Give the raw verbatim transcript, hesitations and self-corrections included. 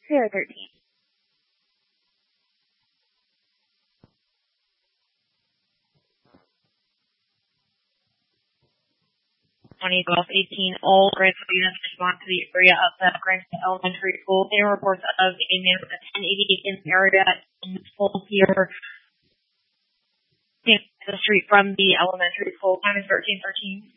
Sierra thirteen. twenty Golf eighteen, all Grantsville units respond to the area outside of Grantsville Elementary School. There are reports of a man with a ten eighty-eight in the area in full here. The street from the elementary school. Time is thirteen thirteen.